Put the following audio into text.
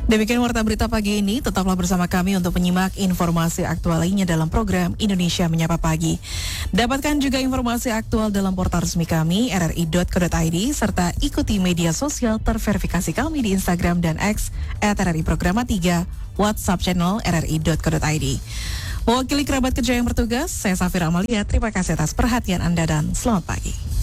Demikian warta berita pagi ini, tetaplah bersama kami untuk menyimak informasi aktual lainnya dalam program Indonesia Menyapa Pagi. Dapatkan juga informasi aktual dalam portal resmi kami, rri.co.id, serta ikuti media sosial terverifikasi kami di Instagram dan X, @RRI Programa 3, WhatsApp channel rri.co.id. Mewakili kerabat kerja yang bertugas, saya Safira Amalia, terima kasih atas perhatian Anda dan selamat pagi.